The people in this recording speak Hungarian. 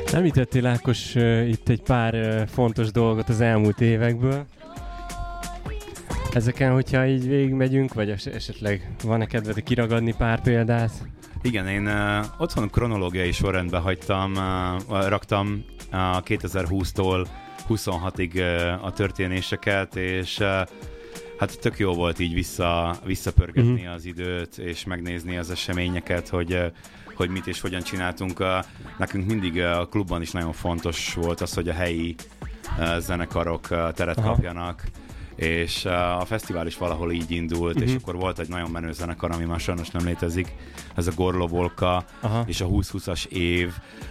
Említettél, Ákos, itt egy pár fontos dolgot az elmúlt évekből. Ezeken, hogyha így végigmegyünk, vagy esetleg van-e kedved kiragadni pár példát? Igen, én otthon kronológiai sorrendben raktam 2020-tól 26-ig a történéseket, és hát tök jó volt így visszapörgetni az időt, és megnézni az eseményeket, hogy mit és hogyan csináltunk. Nekünk mindig a klubban is nagyon fontos volt az, hogy a helyi zenekarok teret kapjanak, és a fesztivál is valahol így indult, és akkor volt egy nagyon menő zenekar, ami már sajnos nem létezik, ez a Gorlovolka, és a 2020-as év,